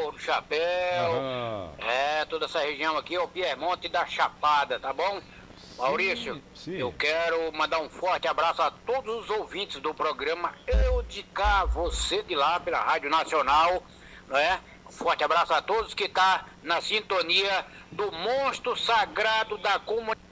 Morro do Chapéu, toda essa região aqui é o Piemonte da Chapada, tá bom? Maurício, sim. Eu quero mandar um forte abraço a todos os ouvintes do programa Eu de Cá, você de lá pela Rádio Nacional, não é? Um forte abraço a todos que tá na sintonia do monstro sagrado da comunidade.